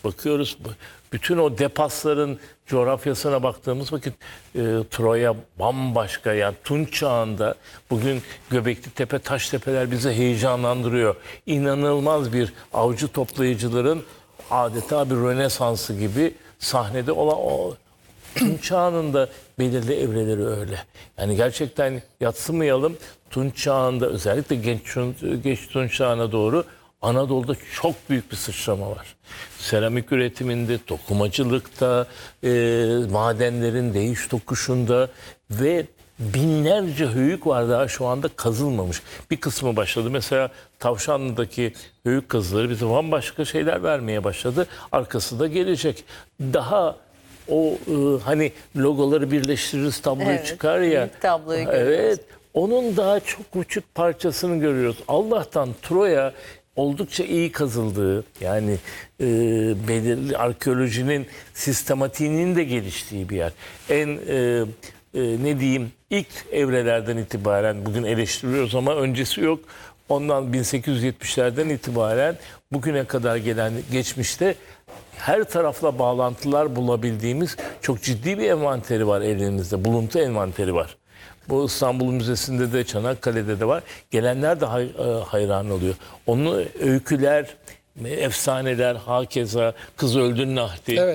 bakıyoruz. Bütün o depasların coğrafyasına baktığımız vakit Troya bambaşka. Yani Tunç Çağı'nda bugün Göbekli Tepe, Taştepeler bizi heyecanlandırıyor. İnanılmaz bir avcı toplayıcıların adeta bir Rönesansı gibi sahnede olan o Tunç Çağı'nın da belirli evreleri öyle. Yani gerçekten yadsımayalım. Tunç Çağı'nda özellikle geç Tunç Çağı'na doğru Anadolu'da çok büyük bir sıçrama var. Seramik üretiminde, dokumacılıkta, madenlerin değiş tokuşunda ve binlerce höyük var daha şu anda kazılmamış. Bir kısmı başladı. Mesela Tavşanlı'daki höyük kazıları bize bambaşka şeyler vermeye başladı. Arkası da gelecek. Daha o hani logoları birleştiririz tabloyu çıkar ya. Tabloyu görüyoruz. Evet. Onun daha çok küçük parçasını görüyoruz. Allah'tan Troya oldukça iyi kazıldığı, yani belirli arkeolojinin sistematiğinin de geliştiği bir yer. Ne diyeyim, ilk evrelerden itibaren bugün eleştiriyoruz ama öncesi yok. Ondan 1870'lerden itibaren bugüne kadar gelen geçmişte her tarafla bağlantılar bulabildiğimiz çok ciddi bir envanteri var elimizde. Buluntu envanteri var. Bu İstanbul Müzesi'nde de, Çanakkale'de de var. Gelenler de hayran oluyor. Onun öyküler, efsaneler, hakeza Kız Öldün Nahdi. Evet.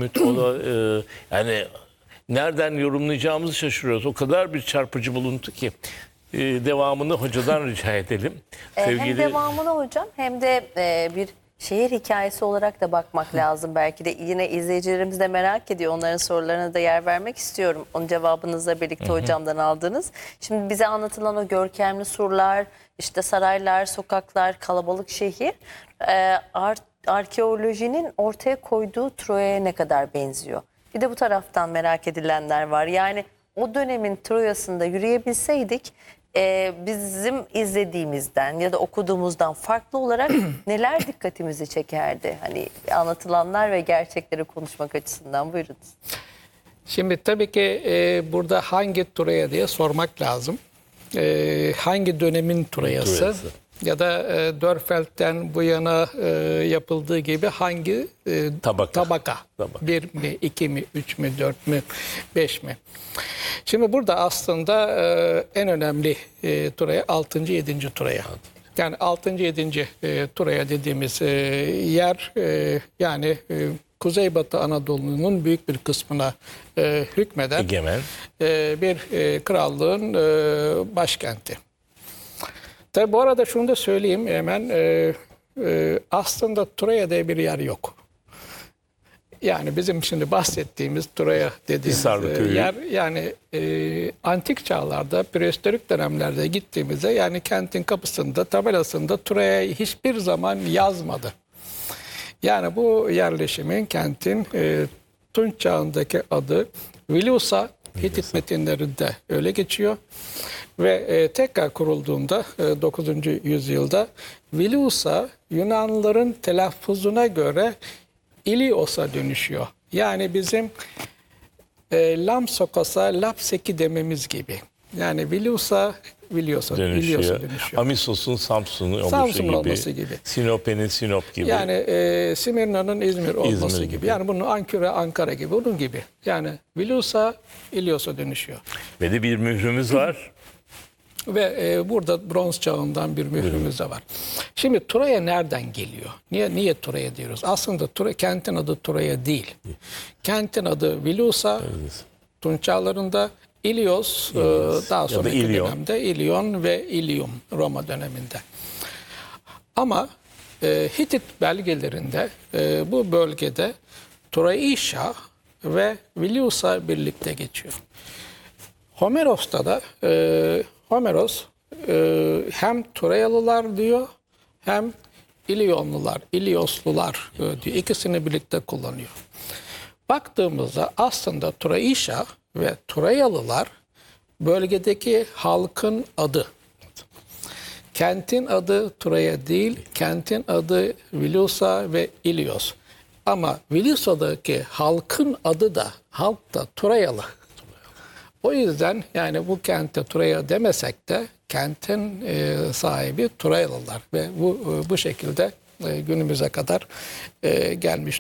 Yani nereden yorumlayacağımızı şaşırıyoruz. O kadar bir çarpıcı buluntu ki. Devamını hocadan rica edelim. Hem devamını hocam hem de bir şehir hikayesi olarak da bakmak lazım. Belki de yine izleyicilerimiz de merak ediyor. Onların sorularına da yer vermek istiyorum. Onun cevabınızla birlikte hocamdan aldınız. Şimdi bize anlatılan o görkemli surlar, işte saraylar, sokaklar, kalabalık şehir arkeolojinin ortaya koyduğu Troya'ya ne kadar benziyor? Bir de bu taraftan merak edilenler var. Yani o dönemin Troya'sında yürüyebilseydik bizim izlediğimizden ya da okuduğumuzdan farklı olarak neler dikkatimizi çekerdi? Hani anlatılanlar ve gerçekleri konuşmak açısından buyurunuz. Şimdi tabii ki burada hangi Troya diye sormak lazım. Hangi dönemin Troya'sı? Ya da Dörfeld'den bu yana yapıldığı gibi hangi tabaka? 1 mi, 2 mi, 3 mü, 4 mü, 5 mi? Şimdi burada aslında en önemli Troya 6. 7. Troya. Yani 6. 7. Troya dediğimiz yer yani Kuzeybatı Anadolu'nun büyük bir kısmına hükmeden bir krallığın başkenti. Tabi bu arada şunu da söyleyeyim hemen, aslında Troya diye bir yer yok. Yani bizim şimdi bahsettiğimiz Troya dediğimiz yer, yani antik çağlarda, prehistorik dönemlerde gittiğimizde yani kentin kapısında, tabelasında Troya'yı hiçbir zaman yazmadı. Yani bu yerleşimin, kentin Tunç çağındaki adı Vilusa, Hitit metinlerinde öyle geçiyor. Ve tekrar kurulduğunda 9. yüzyılda Vilusa Yunanlıların telaffuzuna göre İlios'a dönüşüyor. Yani bizim Lamsokos'a Lapseki dememiz gibi. Yani Vilusa Vilios'a dönüşüyor. Amisos'un Samsun'un olması gibi. Sinope'nin Sinop gibi. Yani Simirna'nın İzmir olması gibi. Yani bunun Ankara, Ankara gibi. Bunun gibi. Yani Vilusa İlios'a dönüşüyor. Ve de bir mührümüz var. Ve burada bronz çağından bir mührümüz de var. Şimdi Troya nereden geliyor? Niye Troya diyoruz? Aslında kentin adı Troya değil. Kentin adı Vilusa, Tunç çağlarında, İlios, daha sonraki dönemde İlyon ve İlium Roma döneminde. Ama Hitit belgelerinde bu bölgede Troia ve Vilusa birlikte geçiyor. Homeros'ta da Homeros hem Troyalılar diyor hem İlyonlular, İlioslular diyor. İkisini birlikte kullanıyor. Baktığımızda aslında Troia ve Troyalılar bölgedeki halkın adı. Kentin adı Troya değil, kentin adı Vilusa ve İlios. Ama Vilusa'daki halkın adı da, halk da Troyalı. O yüzden yani bu kente Troya demesek de kentin sahibi Troyalılar ve bu şekilde günümüze kadar gelmiş